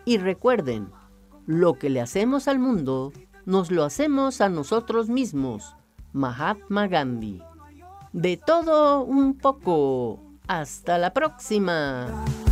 Y recuerden, lo que le hacemos al mundo, nos lo hacemos a nosotros mismos. Mahatma Gandhi. De todo un poco. Hasta la próxima.